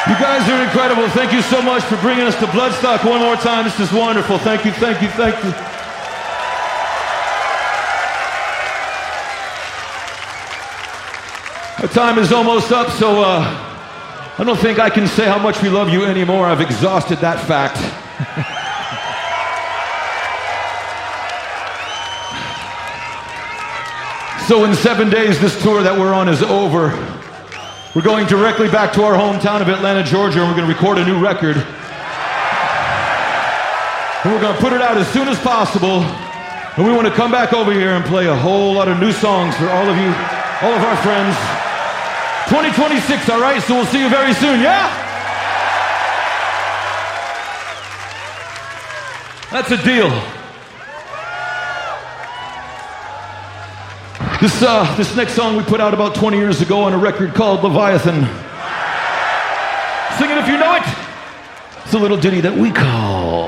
You guys are incredible. Thank you so much for bringing us to Bloodstock one more time. This is wonderful. Thank you, thank you, thank you. Our time is almost up, so I don't think I can say how much we love you anymore. I've exhausted that fact. So in 7 days, this tour that we're on is over. We're going directly back to our hometown of Atlanta, Georgia, and we're going to record a new record. And we're going to put it out as soon as possible. And we want to come back over here and play a whole lot of new songs for all of you, all of our friends. 2026, all right? So we'll see you very soon, yeah? That's a deal. This next song we put out about 20 years ago on a record called Leviathan. Sing it if you know it. It's a little ditty that we call